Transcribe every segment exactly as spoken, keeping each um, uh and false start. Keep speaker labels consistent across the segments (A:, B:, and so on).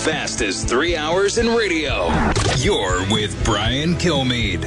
A: fastest three hours in radio. You're with Brian Kilmeade.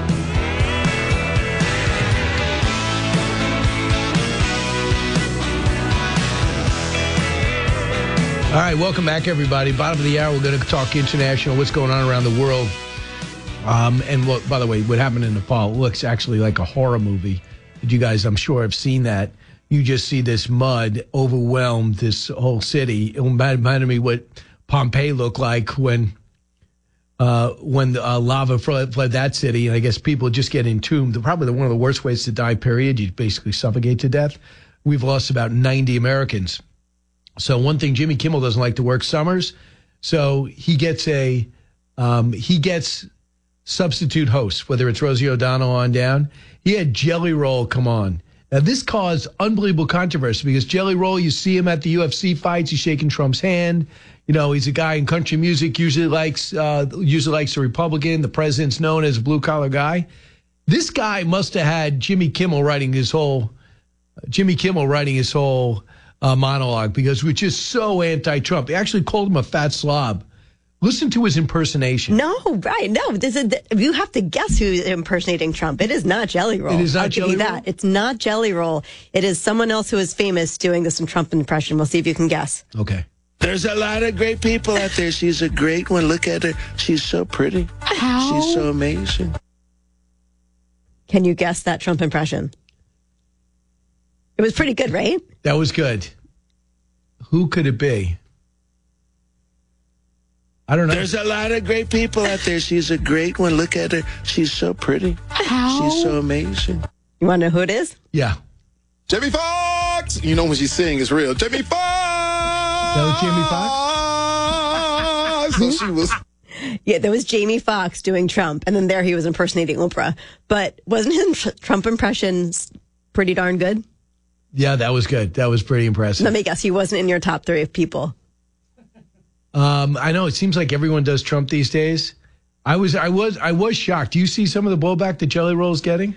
B: All right, welcome back, everybody. Bottom of the hour, we're going to talk international, what's going on around the world. Um, and what, by the way, what happened in Nepal looks actually like a horror movie. You guys, I'm sure, have seen that. You just see this mud overwhelmed this whole city. It reminded me what Pompeii looked like when uh, when the uh, lava fled, fled that city. And I guess people just get entombed. Probably one of the worst ways to die, period. You basically suffocate to death. We've lost about ninety Americans. So one thing, Jimmy Kimmel doesn't like to work summers. So he gets a um, he gets substitute hosts, whether it's Rosie O'Donnell on down. He had Jelly Roll come on. Now, this caused unbelievable controversy because Jelly Roll, you see him at the U F C fights. He's shaking Trump's hand. You know, he's a guy in country music, usually likes uh, usually likes a Republican. The president's known as a blue-collar guy. This guy must have had Jimmy Kimmel writing his whole Jimmy Kimmel writing his whole uh, monologue because we're just so anti-Trump. He actually called him a fat slob. Listen to his impersonation.
C: No, right. No, this is, you have to guess who's impersonating Trump. It is not Jelly Roll.
B: It is not
C: I'll
B: Jelly
C: give you
B: Roll?
C: that. It's not Jelly Roll. It is someone else who is famous doing this Trump impression. We'll see if you can guess.
B: Okay.
D: There's a lot of great people out there. She's a great one. Look at her. She's so pretty.
C: How?
D: She's so amazing.
C: Can you guess that Trump impression? It was pretty good, right?
B: That was good. Who could it be? I don't know.
D: There's a lot of great people out there. She's a great one. Look at her. She's so pretty.
C: How?
D: She's so amazing.
C: You want to know who it is?
B: Yeah.
E: Jamie Foxx! You know when she's singing, it's real. Jamie Foxx!
B: That was Jamie Foxx?
E: So she was...
C: Yeah, that was Jamie Foxx doing Trump, and then there he was impersonating Oprah. But wasn't his Trump impressions pretty darn good?
B: Yeah, that was good. That was pretty impressive.
C: Let me guess, he wasn't in your top three of people.
B: Um, I know it seems like everyone does Trump these days. I was, I was, I was shocked. Do you see some of the blowback that Jelly Roll is getting?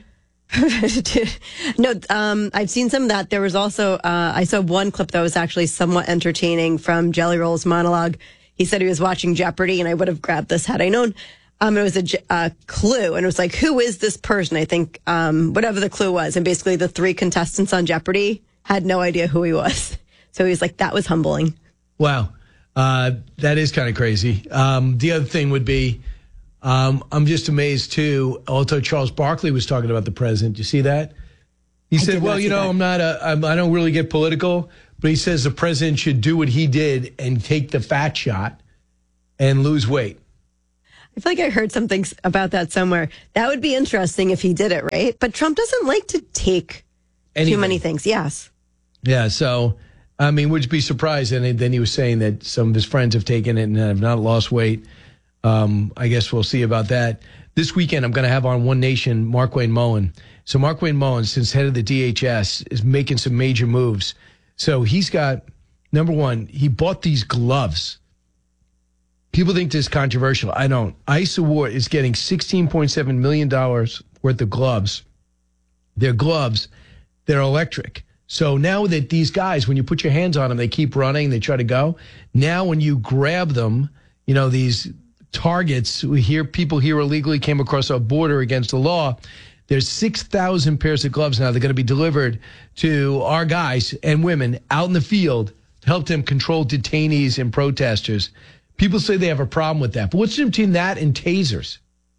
C: No, um, I've seen some of that. There was also, uh, I saw one clip that was actually somewhat entertaining from Jelly Roll's monologue. He said he was watching Jeopardy, and I would have grabbed this had I known. Um, it was a uh, clue, and it was like, who is this person? I think, um, whatever the clue was. And basically the three contestants on Jeopardy had no idea who he was. So he was like, that was humbling.
B: Wow. Uh, that is kind of crazy. Um, the other thing would be, um, I'm just amazed too. Also, Charles Barkley was talking about the president. You see that? He
C: I
B: said,
C: did
B: well,
C: not
B: you
C: see
B: know,
C: that.
B: I'm not a, I'm, I don't really get political, but he says the president should do what he did and take the fat shot and lose weight.
C: I feel like I heard something about that somewhere. That would be interesting if he did it, right? But Trump doesn't like to take
B: Anything.
C: too many things. Yes.
B: Yeah. So, I mean, would you be surprised? And then he was saying that some of his friends have taken it and have not lost weight. Um, I guess we'll see about that. This weekend, I'm going to have on One Nation Mark Wayne Mullen. So Mark Wayne Mullen, since head of the D H S, is making some major moves. So he's got, number one, he bought these gloves. People think this is controversial. I don't. Ice Award is getting sixteen point seven million dollars worth of gloves. They're gloves. They're electric. So now that these guys, when you put your hands on them, they keep running, they try to go. Now when you grab them, you know, these targets, we hear people here illegally came across our border against the law. There's six thousand pairs of gloves now. They're going to be delivered to our guys and women out in the field to help them control detainees and protesters. People say they have a problem with that. But what's between that and tasers?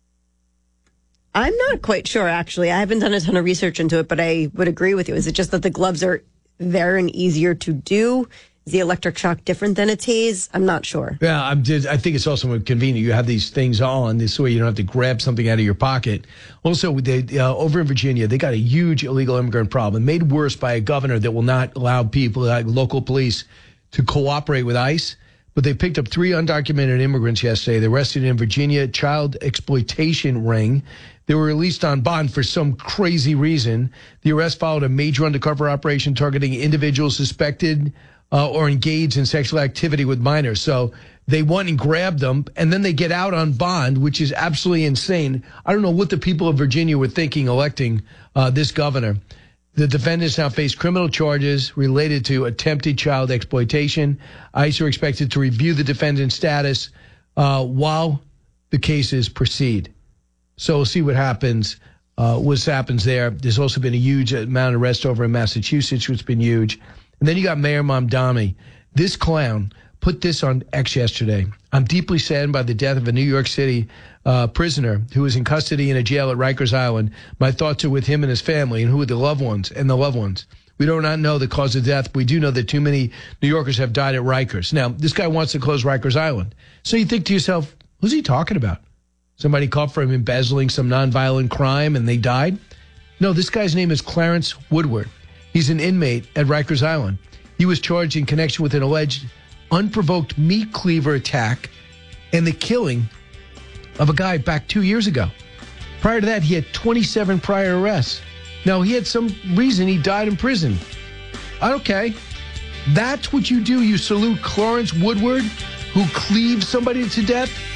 C: I'm not quite sure, actually. I haven't done a ton of research into it, but I would agree with you. Is it just that the gloves are there and easier to do? Is the electric shock different than a tase? I'm not sure.
B: Yeah, I'm just, I think it's also convenient. You have these things on this way you don't have to grab something out of your pocket. Also, they, uh, over in Virginia, they got a huge illegal immigrant problem, made worse by a governor that will not allow people, like local police, to cooperate with ICE. But they picked up three undocumented immigrants yesterday. They arrested in Virginia child exploitation ring. They were released on bond for some crazy reason. The arrest followed a major undercover operation targeting individuals suspected uh, or engaged in sexual activity with minors. So they went and grabbed them, and then they get out on bond, which is absolutely insane. I don't know what the people of Virginia were thinking electing uh, this governor. The defendants now face criminal charges related to attempted child exploitation. ICE are expected to review the defendant's status uh, while the cases proceed. So we'll see what happens. Uh, what happens there. There's also been a huge amount of arrests over in Massachusetts, which has been huge. And then you got Mayor Mamdani. This clown put this on X yesterday. I'm deeply saddened by the death of a New York City uh, prisoner who is in custody in a jail at Rikers Island. My thoughts are with him and his family and who are the loved ones and the loved ones. We do not know the cause of death. But we do know that too many New Yorkers have died at Rikers. Now, this guy wants to close Rikers Island. So you think to yourself, who's he talking about? Somebody caught for him embezzling some nonviolent crime and they died? No, this guy's name is Clarence Woodward. He's an inmate at Rikers Island. He was charged in connection with an alleged unprovoked meat cleaver attack and the killing of a guy back two years ago. Prior to that, he had twenty-seven prior arrests. Now, he had some reason he died in prison. Okay. That's what you do. You salute Clarence Woodward, who cleaves somebody to death?